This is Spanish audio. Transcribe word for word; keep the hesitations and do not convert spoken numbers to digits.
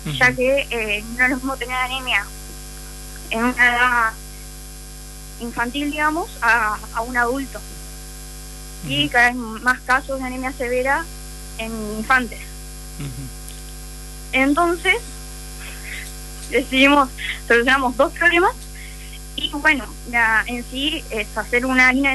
uh-huh. ya que eh, no es lo mismo tener anemia en una edad infantil, digamos, a, a un adulto. Uh-huh. Y cada vez más casos de anemia severa en infantes. Uh-huh. Entonces, decidimos, solucionamos dos problemas, y bueno, la, en sí es hacer una harina